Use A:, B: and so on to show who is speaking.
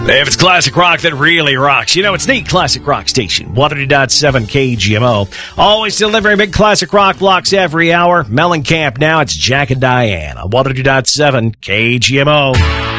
A: If it's classic rock that really rocks, you know it's the Classic Rock Station, 102.7 KGMO. Always delivering big classic rock blocks every hour. Mellencamp now, it's Jack and Diane on 102.7 KGMO.